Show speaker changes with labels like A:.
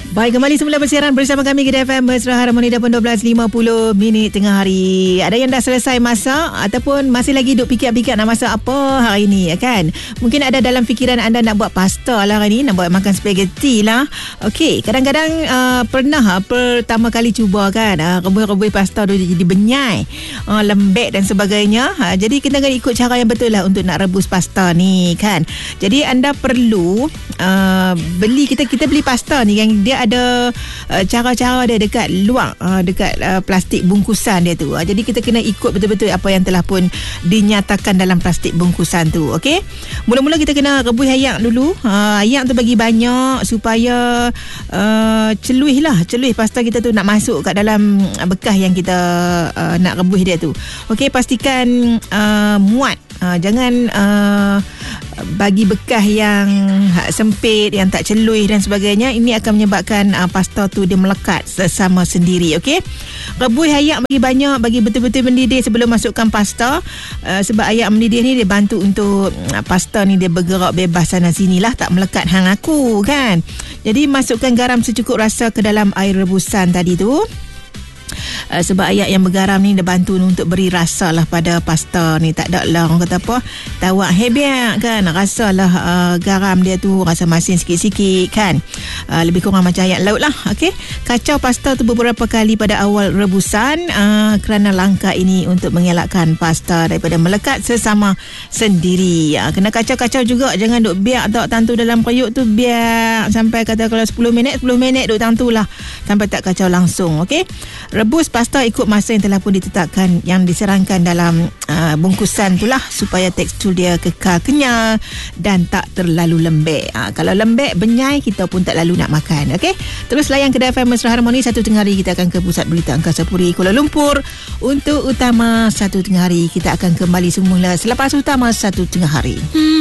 A: Baik, kembali semula bersiaran bersama kami Kedah FM Mesra Harmoni dah pun 12.50 minit tengah hari. Ada yang dah selesai masak ataupun masih lagi duk fikir-fikir nak masak apa hari ni, kan? Mungkin ada dalam fikiran anda nak buat pasta lah hari ni, nak buat makan spaghetti lah. Okey, kadang-kadang pernah pertama kali cuba kan, rebus-rebus pasta tu jadi benyai, lembek dan sebagainya. Jadi kita kena ikut cara yang betul lah untuk nak rebus pasta ni, kan? Jadi anda perlu kita beli pasta ni yang dia ada cara-cara dia dekat luar, dekat plastik bungkusan dia tu. Jadi kita kena ikut betul-betul apa yang telah pun dinyatakan dalam plastik bungkusan tu. Okey, mula-mula kita kena rebus ayak dulu. Ayak tu bagi banyak supaya celuih pasta kita tu nak masuk kat dalam bekas yang kita nak rebus dia tu. Okey, pastikan muat. Jangan bagi bekas yang sempit, yang tak celuih dan sebagainya. Ini akan menyebabkan pasta tu dia melekat sesama sendiri. Okey, rebus ayak bagi banyak, bagi betul-betul mendidih sebelum masukkan pasta. Sebab ayak mendidih ni dia bantu untuk pasta ni dia bergerak bebas sana sini lah, tak melekat hang aku, kan. Jadi masukkan garam secukup rasa ke dalam air rebusan tadi tu. Sebab ayak yang bergaram ni dia bantu untuk beri rasa lah pada pasta ni. Tak ada lah orang kata apa, tawak hebat kan, rasa lah garam dia tu rasa masin sikit-sikit kan, lebih kurang macam ayak laut lah. Okey, kacau pasta tu beberapa kali pada awal rebusan, kerana langkah ini untuk mengelakkan pasta daripada melekat sesama sendiri. Kena kacau-kacau juga, jangan duk biak tak tantu dalam periuk tu, biak sampai kata kalau 10 minit duk tantu lah sampai tak kacau langsung. Okey, rebus pasta ikut masa yang telah pun ditetapkan, yang diserangkan dalam bungkusan tu lah, supaya tekstur dia kekal kenyal dan tak terlalu lembek. Kalau lembek, benyai, kita pun tak lalu nak makan. Okey, terus layan Kedah FM Mesra Harmoni. Satu tengah hari kita akan ke Pusat Berita Angkasa Puri Kuala Lumpur. Untuk utama satu tengah hari kita akan kembali semula selepas utama satu tengah hari.